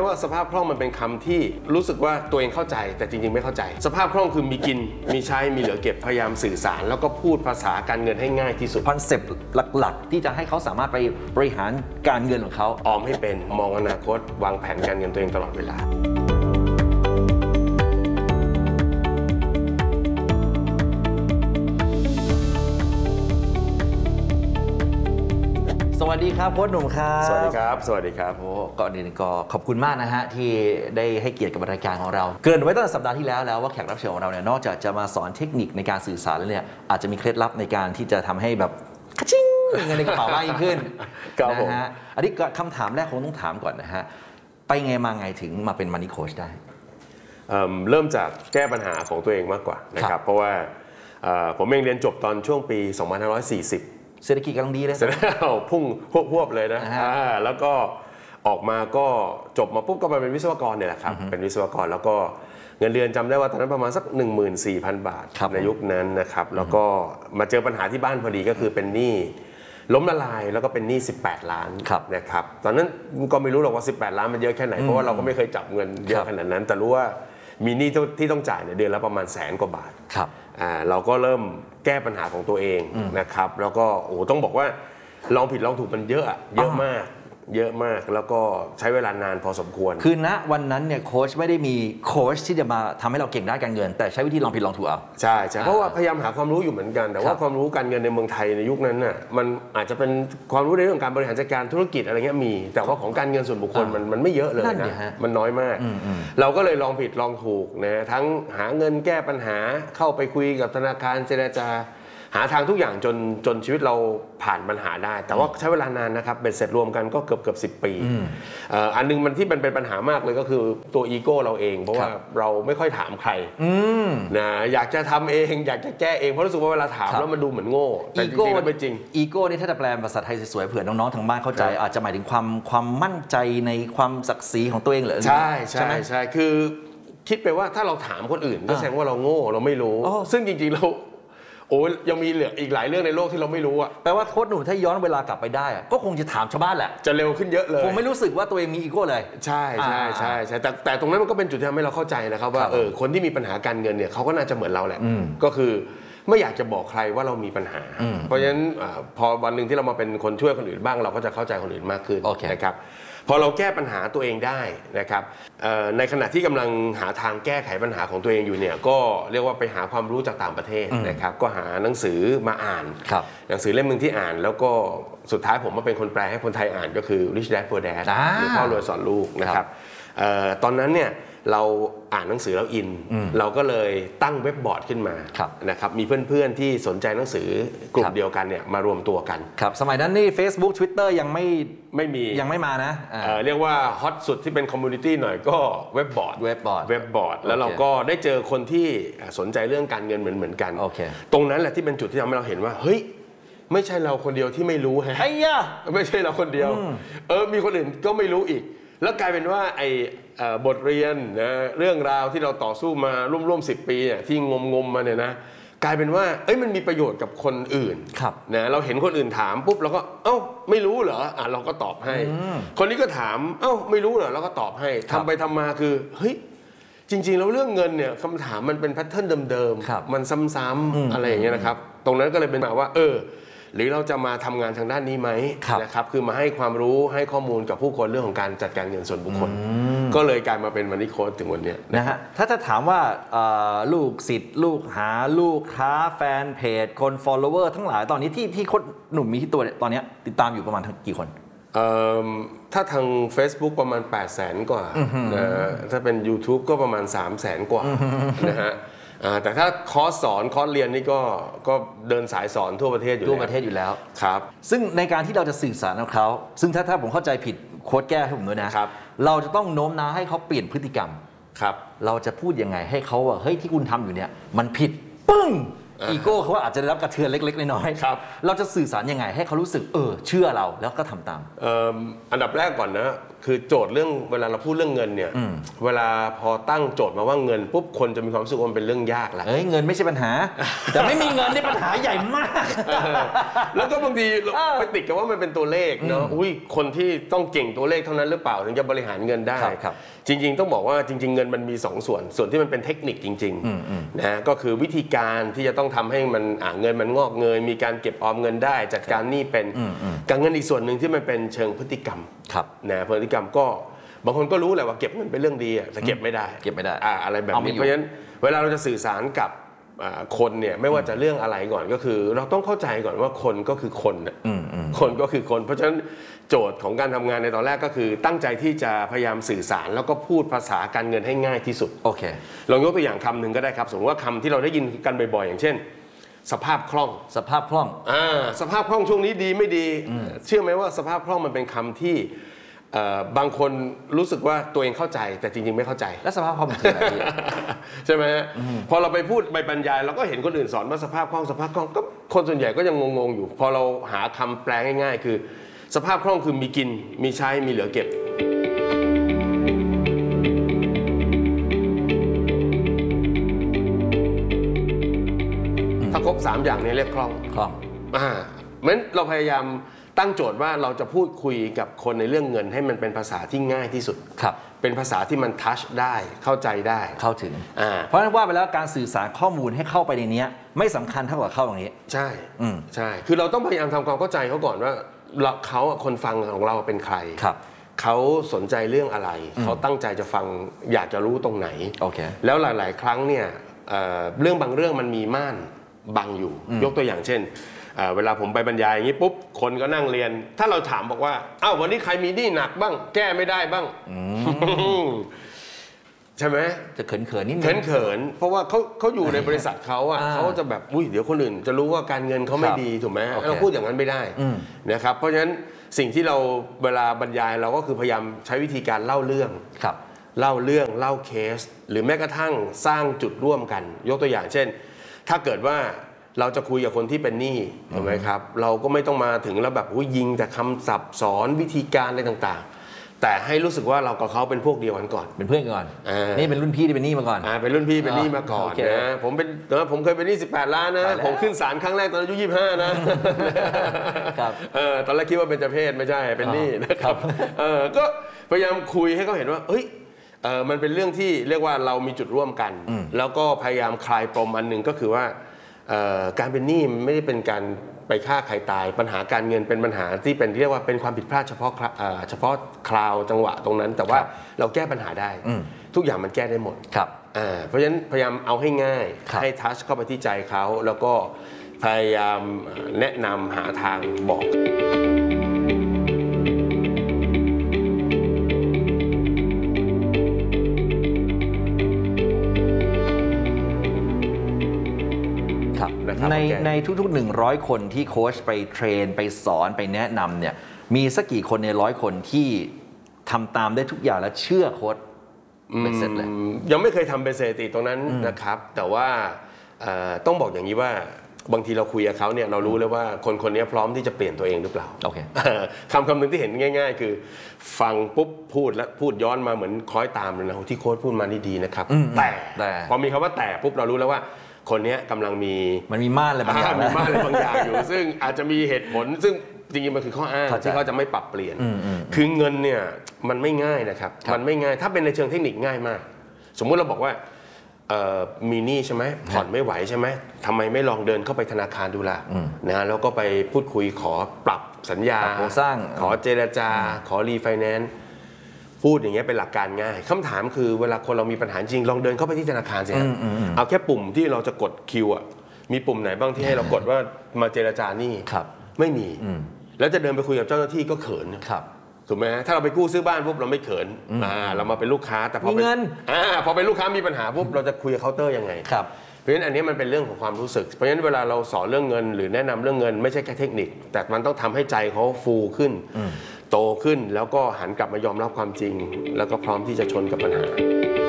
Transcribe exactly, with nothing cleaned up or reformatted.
ว่าสภาพคล่องมันเป็นคำที่รู้สึกว่าตัวเองเข้าใจแต่จริงๆไม่เข้าใจสภาพคล่องคือมีกินมีใช้มีเหลือเก็บพยายามสื่อสารแล้วก็พูดภาษาการเงินให้ง่ายที่สุดคอนเซปต์หลักๆที่จะให้เขาสามารถไปบริหารการเงินของเขาออมให้เป็นมองอนาคตวางแผนการเงินตัวเองตลอดเวลาสวัสดีครับโค้ชหนุ่มครับสวัสดีครับสวัสดีครับโอ้ก่อนอื่นก็ขอบคุณมากนะฮะที่ได้ให้เกียรติกับรายการของเราเกริ่นไว้ตั้งแต่สัปดาห์ที่แล้วแล้วว่าแขกรับเชิญของเราเนี่ยนอกจากจะมาสอนเทคนิคในการสื่อสารแล้วเนี่ยอาจจะมีเคล็ดลับในการที่จะทำให้แบบกระชิงเงินในกระเป๋ามากยิ่งขึ้นนะฮะอันนี้คำถามแรกคงต้องถามก่อนนะฮะไปไงมาไงถึงมาเป็นมันนี่โค้ชได้เริ่มจากแก้ปัญหาของตัวเองมากกว่านะครับเพราะว่าผมเองเรียนจบตอนช่วงปีสองพันห้าร้อยสี่สิบเศรษฐกิจกำลังดีเลยเสร็จแล้วพุ่งพวบเลยนะแล้วก็ออกมาก็จบมาปุ๊บก็มาเป็นวิศวกรเนี่ยแหละครับเป็นวิศวกรแล้วก็เงินเดือนจำได้ว่าตอนนั้นประมาณสัก หนึ่งหมื่นสี่พัน บาทในยุคนั้นนะครับแล้วก็มาเจอปัญหาที่บ้านพอดีก็คือเป็นหนี้ล้มละลายแล้วก็เป็นหนี้สิบแปดล้านนะครับตอนนั้นก็ไม่รู้หรอกว่าสิบแปดล้านมันเยอะแค่ไหนเพราะว่าเราก็ไม่เคยจับเงินเยอะขนาดนั้นแต่รู้ว่ามีหนี้ที่ต้องจ่ายเนี่ยเดือนละประมาณแสนกว่าบาทอ่าเราก็เริ่มแก้ปัญหาของตัวเองนะครับแล้วก็โอ้ต้องบอกว่าลองผิดลองถูกมันเยอะเยอะมากเยอะมากแล้วก็ใช้เวลานานพอสมควรคือณวันนั้นเนี่ยโค้ชไม่ได้มีโค้ชที่จะมาทำให้เราเก่งด้านการเงินแต่ใช้วิธีลองผิดลองถูกเอาใช่ใช่เพราะว่าพยายามหาความรู้อยู่เหมือนกันแต่ว่าความรู้การเงินในเมืองไทยในยุคนั้นน่ะมันอาจจะเป็นความรู้ในเรื่องการบริหารจัดการธุรกิจอะไรเงี้ยมีแต่ว่าของการเงินส่วนบุคคลมันมันไม่เยอะเลยนะมันน้อยมากเราก็เลยลองผิดลองถูกนะทั้งหาเงินแก้ปัญหาเข้าไปคุยกับธนาคารเจรจาหาทางทุกอย่างจนจนชีวิตเราผ่านปัญหาได้แต่ว่าใช้เวลานานนะครับเป็นเสร็จรวมกันก็เกือบเกือบสิบปีอันนึงมันที่มันเป็นปัญหามากเลยก็คือตัวอีโก้เราเองเพราะว่าเราไม่ค่อยถามใครนะอยากจะทำเองอยากจะแก้เองเพราะรู้สึกว่าเวลาถามแล้วมันดูเหมือนโง่แต่จริงๆแล้วไม่จริงอีโก้นี่ถ้าจะแปลภาษาไทยสวยๆเผื่อน้องๆทางบ้านเข้าใจอาจจะหมายถึงความความมั่นใจในความศักดิ์ศรีของตัวเองเหรอใช่ใช่ใช่คือคิดไปว่าถ้าเราถามคนอื่นก็แสดงว่าเราโง่เราไม่รู้ซึ่งจริงๆเราโอ้ยังมีเหลืออีกหลายเรื่องในโลกที่เราไม่รู้อ่ะแปลว่าโค้ชหนุ่มถ้าย้อนเวลากลับไปได้ก็คงจะถามชาวบ้านแหละจะเร็วขึ้นเยอะเลยคงไม่รู้สึกว่าตัวเองมีอีโก้เลยใช่ใช่ใช่ใช่แต่แต่ตรงนั้นมันก็เป็นจุดที่ทำให้เราเข้าใจนะครับว่าเออคนที่มีปัญหาการเงินเนี่ยเขาก็น่าจะเหมือนเราแหละก็คือไม่อยากจะบอกใครว่าเรามีปัญหาเพราะฉะนั้นพอวันหนึ่งที่เรามาเป็นคนช่วยคนอื่นบ้างเราก็จะเข้าใจคนอื่นมากขึ้นนะครับพอเราแก้ปัญหาตัวเองได้นะครับในขณะที่กำลังหาทางแก้ไขปัญหาของตัวเองอยู่เนี่ยก็เรียกว่าไปหาความรู้จากต่างประเทศนะครับก็หาหนังสือมาอ่านหนังสือเล่มนึงที่อ่านแล้วก็สุดท้ายผมมาเป็นคนแปลให้คนไทยอ่านก็คือ Rich Dad Poor Dad หรือพ่อรวยสอนลูกนะครับตอนนั้นเนี่ยเราอ่านหนังสือแล้วอินเราก็เลยตั้งเว็บบอร์ดขึ้นมานะครับมีเพื่อนๆที่สนใจหนังสือกลุ่มเดียวกันเนี่ยมารวมตัวกันครับสมัยนั้นนี่ Facebook Twitter ยังไม่ไม่มียังไม่มานะเรียกว่าฮอตสุดที่เป็นคอมมูนิตี้หน่อยก็เว็บบอร์ดเว็บบอร์ดเว็บบอร์ดแล้วเราก็ได้เจอคนที่สนใจเรื่องการเงินเหมือนเหมือนกันตรงนั้นแหละที่เป็นจุดที่ทำให้เราเห็นว่าเฮ้ยไม่ใช่เราคนเดียวที่ไม่รู้ฮะไม่ใช่เราคนเดียวเออมีคนอื่นก็ไม่รู้อีกแล้วกลายเป็นว่าไอบทเรียนนะเรื่องราวที่เราต่อสู้มาร่วมๆสิบปีเนี่ยที่งมงมมาเนี่ยนะกลายเป็นว่าเอ้ยมันมีประโยชน์กับคนอื่นนะเราเห็นคนอื่นถามปุ๊บเราก็เอ้าไม่รู้เหรออ่ะเราก็ตอบให้คนนี้ก็ถามเอ้าไม่รู้เหรอเราก็ตอบให้ทำไปทำมาคือเฮ้ยจริงๆแล้วเรื่องเงินเนี่ยคำถามมันเป็นแพทเทิร์นเดิมๆมันซ้ำๆอะไรอย่างเงี้ยนะครับตรงนั้นก็เลยเป็นมาว่าเออหรือเราจะมาทำงานทางด้านนี้ไหมนะครับคือมาให้ความรู้ให้ข้อมูลกับผู้คนเรื่องของการจัดการเงินส่วนบุคคลก็เลยกลายมาเป็นมันนี่โค้ชถึงวันนี้นะฮะถ้าจะถามว่าลูกศิษย์ลูกหาลูกค้าแฟนเพจคน follower ทั้งหลายตอนนี้ที่ที่โค้ชหนุ่มมีที่ตัวตอนนี้ติดตามอยู่ประมาณกี่คนถ้าทาง Facebook ประมาณ แปดแสน กว่านะถ้าเป็น YouTube ก็ประมาณ สามแสน กว่านะฮะแต่ถ้าคอร์สสอนคอร์สเรียนนี่ก็ก็เดินสายสอนทั่วประเทศอยู่ทั่วประเทศอยู่แล้วครับซึ่งในการที่เราจะสื่อสารกับเขาซึ่งถ้าถ้าผมเข้าใจผิดโค้ชแก้ให้ผมด้วยนะครับเราจะต้องโน้มน้าวให้เขาเปลี่ยนพฤติกรรมครับเราจะพูดยังไงให้เขาว่าเฮ้ยที่คุณทำอยู่เนี่ยมันผิดปึ้งอีโก้เขาอาจจะได้รับกระเทือนเล็กๆน้อยๆครับเราจะสื่อสารยังไงให้เขารู้สึกเออเชื่อเราแล้วก็ทำตามอันดับแรกก่อนนะคือโจทย์เรื่องเวลาเราพูดเรื่องเงินเนี่ยเวลาพอตั้งโจทย์มาว่าเงินปุ๊บคนจะมีความรู้สึกว่ามันเป็นเรื่องยากแล้วเอ้ยเงินไม่ใช่ปัญหาแต่ไม่มีเงินนี่ปัญหาใหญ่มากแล้วก็บางทีไปติดกับว่ามันเป็นตัวเลขเนาะอุ้ยคนที่ต้องเก่งตัวเลขเท่านั้นหรือเปล่าถึงจะบริหารเงินได้จริงๆต้องบอกว่าจริงๆเงินมันมีสองส่วนส่วนที่มันเป็นเทคนิคจริงๆนะก็คือวิธีการที่จะต้องทำให้มันเงินมันงอกเงยมีการเก็บออมเงินได้จัดการหนี้เป็นการเงินอีกส่วนหนึ่งที่มันเป็นเชิงพฤติกรรมนะพฤติกรรมก็บางคนก็รู้แหละว่าเก็บเงินเป็นเรื่องดีแต่เก็บไม่ได้เก็บไม่ได้อะไรแบบนี้เพราะฉะนั้นเวลาเราจะสื่อสารกับคนเนี่ยไม่ว่าจะเรื่องอะไรก่อนก็คือเราต้องเข้าใจก่อนว่าคนก็คือคนคนก็คือคนเพราะฉะนั้นโจทย์ของการทำงานในตอนแรกก็คือตั้งใจที่จะพยายามสื่อสารแล้วก็พูดภาษาการเงินให้ง่ายที่สุดโอเคลองยกตัวอย่างคำหนึ่งก็ได้ครับสมมติว่าคำที่เราได้ยินกันบ่อยๆอย่างเช่นสภาพคล่องสภาพคล่องอ่าสภาพคล่องช่วงนี้ดีไม่ดีเชื่อไหมว่าสภาพคล่องมันเป็นคำที่บางคนรู้สึกว่าตัวเองเข้าใจแต่จริงๆไม่เข้าใจและสภาพคล่องมันคืออะไรใช่ไหมฮะพอเราไปพูดไปบรรยายเราก็เห็นคนอื่นสอนว่าสภาพคล่องสภาพคล่องก็คนส่วนใหญ่ก็ยังงงๆอยู่พอเราหาคำแปลง่ายๆคือสภาพคล่องคือมีกินมีใช้มีเหลือเก็บถ้าครบสามอย่างนี้เรียกคล่องคล่องอ่าเพราะฉะนั้นเราพยายามตั้งโจทย์ว่าเราจะพูดคุยกับคนในเรื่องเงินให้มันเป็นภาษาที่ง่ายที่สุดครับเป็นภาษาที่มันทัชได้เข้าใจได้เข้าถึงเพราะฉะนั้นว่าไปแล้วการสื่อสารข้อมูลให้เข้าไปในนี้ไม่สำคัญเท่ากับเข้าอย่างนี้ใช่ใช่คือเราต้องพยายามทำความเข้าใจเขาก่อนว่าเขาคนฟังของเราเป็นใครครับเขาสนใจเรื่องอะไรเขาตั้งใจจะฟังอยากจะรู้ตรงไหนโอเคแล้วหลายๆครั้งเนี่ยเรื่องบางเรื่องมันมีม่านบังอยู่ยกตัวอย่างเช่นเวลาผมไปบรรยายอย่างนี้ปุ๊บคนก็นั่งเรียนถ้าเราถามบอกว่าอ้าววันนี้ใครมีหนี้หนักบ้างแก้ไม่ได้บ้างใช่ไหมจะเขินเขินนิดนึงเขินเขินเพราะว่าเขาเขาอยู่ในบริษัทเขาอ่ะเขาจะแบบอุ้ยเดี๋ยวคนอื่นจะรู้ว่าการเงินเขาไม่ดีถูกไหมเราพูดอย่างนั้นไม่ได้นะครับเพราะฉะนั้นสิ่งที่เราเวลาบรรยายเราก็คือพยายามใช้วิธีการเล่าเรื่องเล่าเรื่องเล่าเคสหรือแม้กระทั่งสร้างจุดร่วมกันยกตัวอย่างเช่นถ้าเกิดว่าเราจะคุยกับคนที่เป็นหนี้ถูกไหมครับเราก็ไม่ต้องมาถึงแล้วแบบยิงแต่คำศัพท์สอนวิธีการอะไรต่างๆแต่ให้รู้สึกว่าเรากับเขาเป็นพวกเดียวกันก่อนเป็นเพื่อนกันก่อนนี่เป็นรุ่นพี่ที่เป็นหนี้มาก่อนอ่าเป็นรุ่นพี่เป็นหนี้มาก่อนนะผมเป็นผมเคยเป็นหนี้สิบแปดล้านนะผมขึ้นศาลครั้งแรกตอนอายุยี่สิบห้านะครับเออตอนแรกคิดว่าเป็นเจ้าเพศไม่ใช่เป็นหนี้นะครับเออก็พยายามคุยให้เขาเห็นว่าเฮ้ยเออมันเป็นเรื่องที่เรียกว่าเรามีจุดร่วมกันแล้วก็พยายามคลายปมอันหนึ่งก็คือว่าการเป็นหนี้ไม่ได้เป็นการไปฆ่าใครตายปัญหาการเงินเป็นปัญหาที่เป็นเรียกว่าเป็นความผิดพลาดเฉพาะเฉพาะคราวจังหวะตรงนั้นแต่ว่าเราแก้ปัญหาได้ทุกอย่างมันแก้ได้หมดเพราะฉะนั้นพยายามเอาให้ง่ายให้ทัชเข้าไปที่ใจเขาแล้วก็พยายามแนะนำหาทางบอกในในทุกๆหนึ่งร้อยคนที่โค้ชไปเทรนไปสอนไปแนะนำเนี่ยมีสักกี่คนในร้อยคนที่ทำตามได้ทุกอย่างและเชื่อโค้ชเป็นเสร็จเลยยังไม่เคยทำเป็นสถิติตรงนั้นนะครับแต่ว่าต้องบอกอย่างนี้ว่าบางทีเราคุยกับเขาเนี่ยเรารู้เลยว่าคนคนนี้พร้อมที่จะเปลี่ยนตัวเองหรือเปล่าโอเคคำคำหนึ่งที่เห็นง่ายๆคือฟังปุ๊บพูดแล้วพูดย้อนมาเหมือนคล้อยตามเลยนะที่โค้ชพูดมานี่ดีนะครับแต่พอมีคำว่าแต่ปุ๊บเรารู้แล้วว่าคนนี้กำลังมีมันมีม่านอะไรบางอย่างมีม่านอะไรบางอย่างอยู่ซึ่งอาจจะมีเหตุผลซึ่งจริงๆมันคือข้ออ้างที่เขาจะไม่ปรับเปลี่ยนคือเงินเนี่ยมันไม่ง่ายนะครับมันไม่ง่ายถ้าเป็นในเชิงเทคนิคง่ายมากสมมุติเราบอกว่ามีหนี้ใช่ไหมผ่อนไม่ไหวใช่ไหมทำไมไม่ลองเดินเข้าไปธนาคารดูล่ะนะแล้วก็ไปพูดคุยขอปรับสัญญาโครงสร้างขอเจรจาขอรีไฟแนนซ์พูดอย่างเงี้ยเป็นหลักการง่ายคำถามคือเวลาคนเรามีปัญหาจริงลองเดินเข้าไปที่ธนาคารสิครับเอาแค่ปุ่มที่เราจะกดคิวอ่ะมีปุ่มไหนบ้างที่ให้เรากดว่ามาเจรจานี่ไม่มีแล้วจะเดินไปคุยกับเจ้าหน้าที่ก็เขินถูกไหมถ้าเราไปกู้ซื้อบ้านปุ๊บเราไม่เขินเรามาเป็นลูกค้าแต่พอเป็นพอเป็นลูกค้ามีปัญหาปุ๊บเราจะคุยกับเคาน์เตอร์ยังไงเพราะฉะนั้นอันนี้มันเป็นเรื่องของความรู้สึกเพราะฉะนั้นเวลาเราสอนเรื่องเงินหรือแนะนำเรื่องเงินไม่ใช่แค่เทคนิคแต่มันต้องทำให้ใจเขาฟูขึ้นโตขึ้นแล้วก็หันกลับมายอมรับความจริงแล้วก็พร้อมที่จะชนกับปัญหา